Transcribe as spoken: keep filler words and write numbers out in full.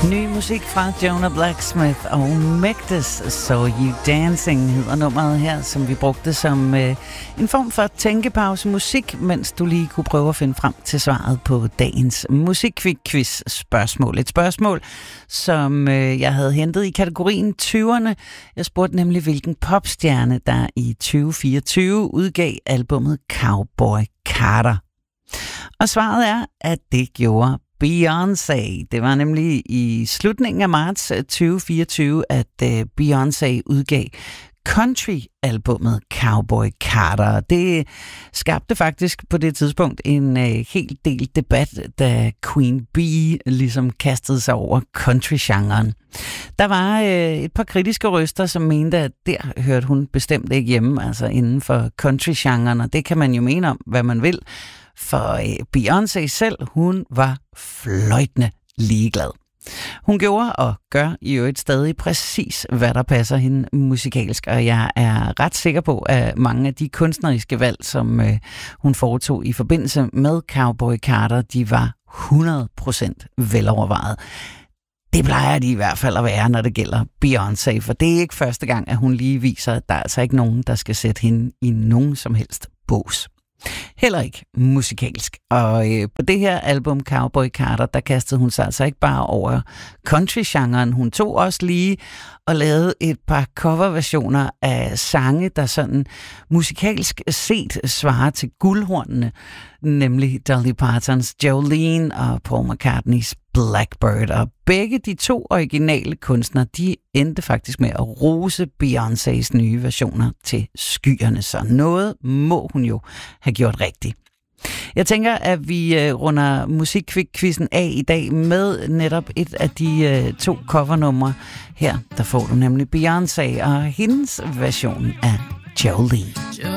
Ny musik fra Jonah Blacksmith og Megdus, So You Dancing hedder nummeret her, som vi brugte som øh, en form for tænkepause musik, mens du lige kunne prøve at finde frem til svaret på dagens musikquiz spørgsmål. Et spørgsmål, som øh, jeg havde hentet i kategorien tyverne. Jeg spurgte nemlig, hvilken popstjerne, der i tyve fireogtyve udgav albummet Cowboy Carter. Og svaret er, at det gjorde Beyoncé. Det var nemlig i slutningen af marts tyve fireogtyve, at uh, Beyoncé udgav country-albummet Cowboy Carter. Det skabte faktisk på det tidspunkt en uh, hel del debat, da Queen Bee ligesom kastede sig over country-genren. Der var uh, et par kritiske røster, som mente, at der hørte hun bestemt ikke hjemme, altså inden for country-genren, og det kan man jo mene om, hvad man vil. For Beyoncé selv, hun var fløjtende ligeglad. Hun gjorde og gør i øvrigt stadig præcis, hvad der passer hende musikalsk, og jeg er ret sikker på, at mange af de kunstneriske valg, som øh, hun foretog i forbindelse med Cowboy Carter, de var hundrede procent velovervejet. Det plejer de i hvert fald at være, når det gælder Beyoncé, for det er ikke første gang, at hun lige viser, at der er altså ikke nogen, der skal sætte hende i nogen som helst bås. Heller ikke musikalsk. Og øh, på det her album Cowboy Carter, der kastede hun sig altså ikke bare over country-genren. Hun tog også lige og lavede et par coverversioner af sange, der sådan musikalsk set svarer til guldhornene, nemlig Dolly Partons Jolene og Paul McCartneys Blackbird. Og begge de to originale kunstnere, de endte faktisk med at rose Beyoncés nye versioner til skyerne, så noget må hun jo have gjort rigtigt. Jeg tænker, at vi runder musikquizzen af i dag med netop et af de to covernumre. Her der får du nemlig Beyoncé og hendes version af Jolene.